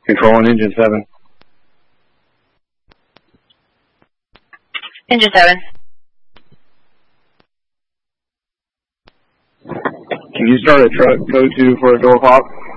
Control on engine 7. Engine 7. Can you start a truck code 2 for a door pop?